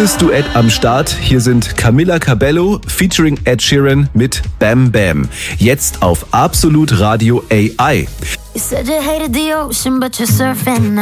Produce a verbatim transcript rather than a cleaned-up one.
Cooles Duett am Start. Hier sind Camila Cabello featuring Ed Sheeran mit Bam Bam. Jetzt auf Absolut Radio A I. You said you hated the ocean, but you're surfing now.